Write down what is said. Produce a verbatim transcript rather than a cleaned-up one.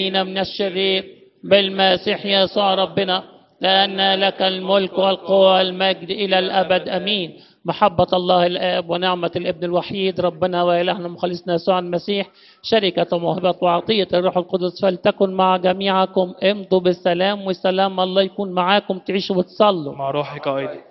من الشرير بالمسيح يسوع ربنا، لأن لك الملك والقوة والمجد إلى الأبد أمين. محبة الله الآب ونعمة الابن الوحيد ربنا وإلهنا مخلصنا يسوع المسيح، شركة وموهبة وعطية الروح القدس فلتكن مع جميعكم. امضوا بالسلام، وسلام الله يكون معاكم، تعيشوا وتصلوا. مع روحك أيضا.